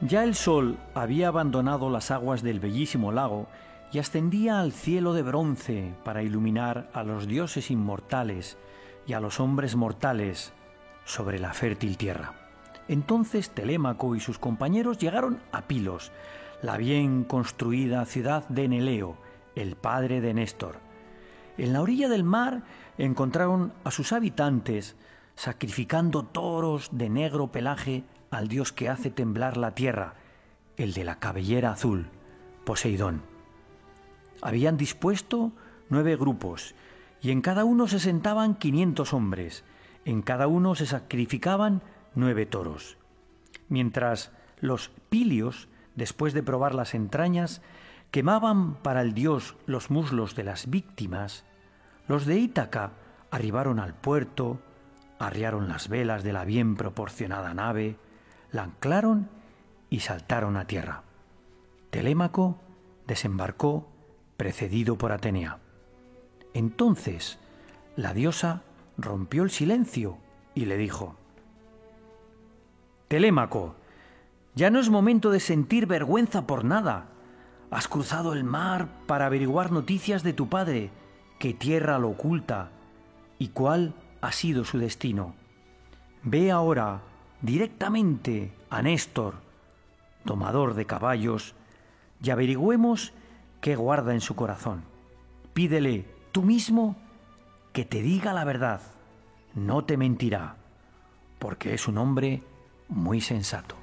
Ya el sol había abandonado las aguas del bellísimo lago y ascendía al cielo de bronce para iluminar a los dioses inmortales y a los hombres mortales sobre la fértil tierra. Entonces Telémaco y sus compañeros llegaron a Pilos, la bien construida ciudad de Neleo, el padre de Néstor. En la orilla del mar encontraron a sus habitantes sacrificando toros de negro pelaje al dios que hace temblar la tierra, el de la cabellera azul, Poseidón. Habían dispuesto 9 grupos, y en cada uno se sentaban 500 hombres. En cada uno se sacrificaban 9 toros. Mientras los pilios, después de probar las entrañas, quemaban para el dios los muslos de las víctimas, los de Ítaca arribaron al puerto, arriaron las velas de la bien proporcionada nave, la anclaron y saltaron a tierra. Telémaco desembarcó precedido por Atenea. Entonces la diosa rompió el silencio y le dijo: Telémaco, ya no es momento de sentir vergüenza por nada. Has cruzado el mar para averiguar noticias de tu padre, qué tierra lo oculta y cuál ha sido su destino. Ve ahora directamente a Néstor, domador de caballos, y averigüemos qué guarda en su corazón. Pídele tú mismo que te diga la verdad, no te mentirá, porque es un hombre muy sensato.